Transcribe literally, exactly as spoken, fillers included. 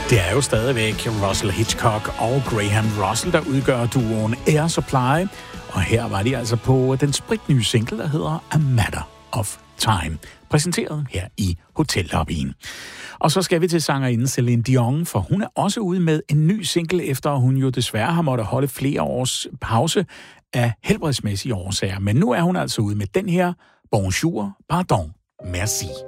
Det er jo stadigvæk Russell Hitchcock og Graham Russell, der udgør duoen Air Supply. Og her var de altså på den spritnye single, der hedder A Matter of Time. Præsenteret her i hotellobbyen. Og så skal vi til sangerinden Celine Dion, for hun er også ude med en ny single, efter hun jo desværre har måttet holde flere års pause af helbredsmæssige årsager. Men nu er hun altså ude med den her Bonjour, Pardon, Merci.